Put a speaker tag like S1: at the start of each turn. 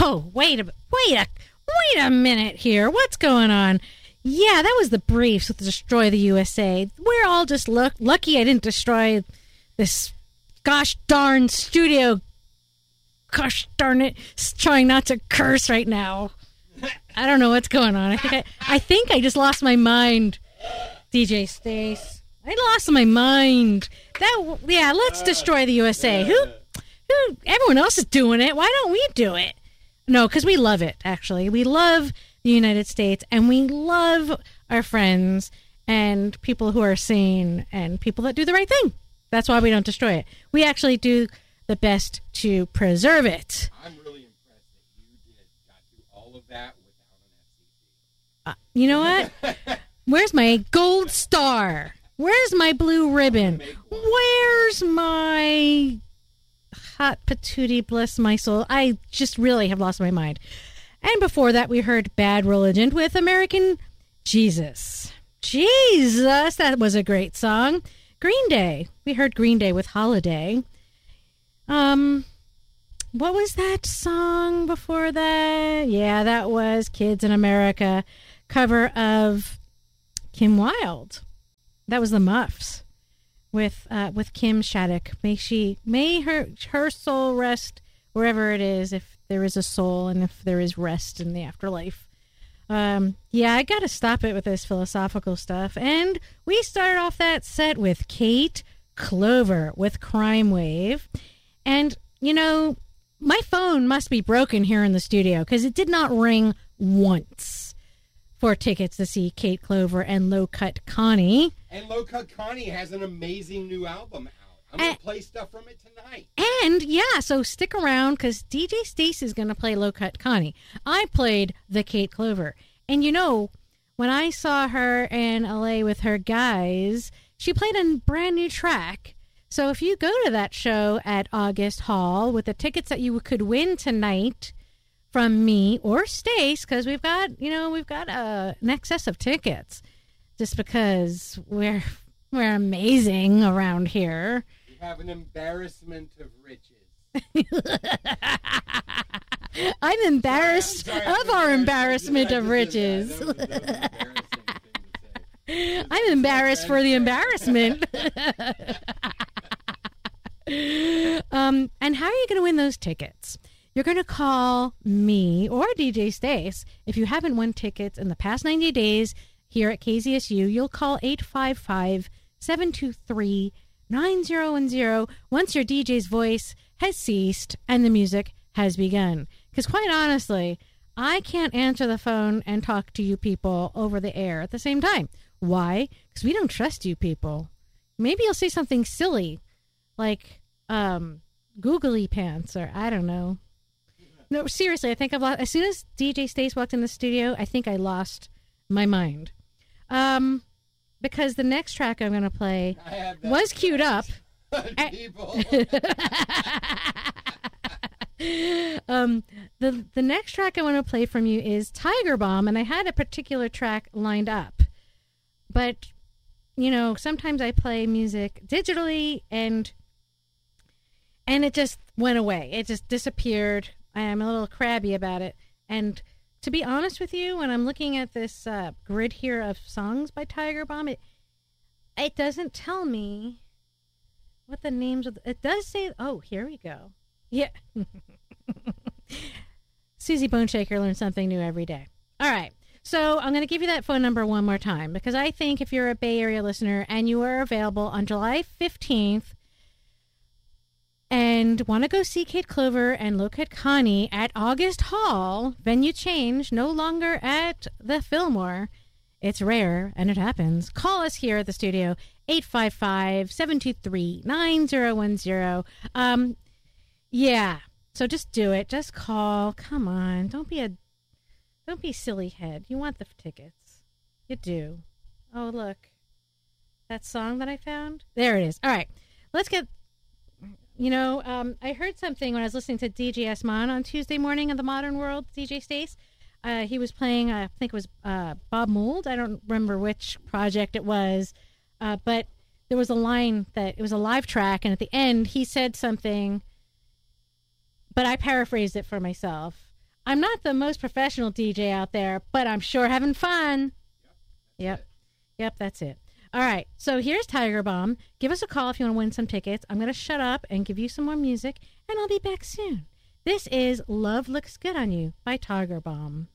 S1: Oh, wait a minute here. What's going on? Yeah, that was the Briefs with Destroy the USA. We're all just lucky I didn't destroy this gosh darn studio. Gosh darn it. Trying not to curse right now. I don't know what's going on. I think I just lost my mind, DJ Stace. I lost my mind. Let's destroy the USA. Who? Everyone else is doing it. Why don't we do it? No, because we love it, actually. We love the United States, and we love our friends and people who are sane and people that do the right thing. That's why we don't destroy it. We actually do the best to preserve it.
S2: I'm really impressed that you got through all of that without an FCC.
S1: You know what? Where's my gold star? Where's my blue ribbon? Where's my hot patootie, bless my soul? I just really have lost my mind. And before that, we heard Bad Religion with American Jesus. Jesus, that was a great song. Green Day. We heard Green Day with Holiday. What was that song before that? Yeah, that was Kids in America, cover of Kim Wilde. That was the Muffs with Kim Shattuck. May her soul rest wherever it is, if there is a soul and if there is rest in the afterlife. I got to stop it with this philosophical stuff. And we started off that set with Kate Clover with Crime Wave. And, you know, my phone must be broken here in the studio because it did not ring once for tickets to see Kate Clover and Low Cut Connie.
S2: And Low Cut Connie has an amazing new album out. I'm going to play stuff from it tonight.
S1: And, yeah, so stick around because DJ Stace is going to play Low Cut Connie. I played the Kate Clover. And, you know, when I saw her in LA with her guys, she played a brand new track. So if you go to that show at August Hall with the tickets that you could win tonight from me or Stace, because we've got an excess of tickets just because we're amazing around here.
S2: We have an embarrassment of riches.
S1: I'm embarrassed of our embarrassment of riches. I'm embarrassed for the embarrassment. And how are you going to win those tickets? You're going to call me or DJ Stace. If you haven't won tickets in the past 90 days here at KZSU, you'll call 855-723-9010 once your DJ's voice has ceased and the music has begun. Because quite honestly, I can't answer the phone and talk to you people over the air at the same time. Why? Because we don't trust you people. Maybe you'll say something silly like googly pants or I don't know. No, seriously, I think I've lost. As soon as DJ Stace walked in the studio, I think I lost my mind. Because the next track I'm going to play was queued up. The next track I want to play from you is Tiger Bomb, and I had a particular track lined up. But, you know, sometimes I play music digitally and it just went away. It just disappeared. I'm a little crabby about it. And to be honest with you, when I'm looking at this grid here of songs by Tiger Bomb, it doesn't tell me what the names of it does say. Oh, here we go. Yeah. Susie Boneshaker learns something new every day. All right. So I'm going to give you that phone number one more time because I think if you're a Bay Area listener and you are available on July 15th and want to go see Kate Clover and Low Cut Connie at August Hall, venue change, no longer at the Fillmore. It's rare, and it happens. Call us here at the studio, 855-723-9010. Yeah, so just do it. Just call. Come on. Don't be silly head. You want the tickets. You do. Oh, look. That song that I found? There it is. All right. Let's get... You know, I heard something when I was listening to DJ Esmond on Tuesday morning on The Modern World, DJ Stace. He was playing, I think it was Bob Mould. I don't remember which project it was. But there was a line that it was a live track, and at the end he said something, but I paraphrased it for myself. I'm not the most professional DJ out there, but I'm sure having fun. Yep. Yep, that's it. All right, so here's Tiger Bomb. Give us a call if you want to win some tickets. I'm going to shut up and give you some more music, and I'll be back soon. This is Love Looks Good on You by Tiger Bomb.